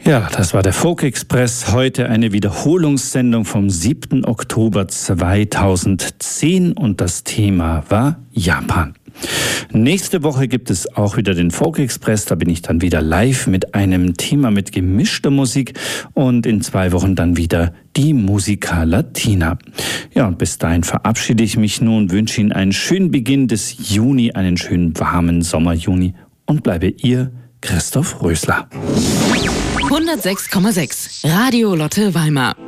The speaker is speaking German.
Ja, das war der Folk Express. Heute eine Wiederholungssendung vom 7. Oktober 2010 und das Thema war Japan. Nächste Woche gibt es auch wieder den Folk Express. Da bin ich dann wieder live mit einem Thema mit gemischter Musik und in 2 Wochen dann wieder die Musica Latina. Ja, und bis dahin verabschiede ich mich nun, wünsche Ihnen einen schönen Beginn des Juni, einen schönen warmen Sommerjuni und bleibe Ihr Christoph Rösler. 106,6 Radio Lotte Weimar.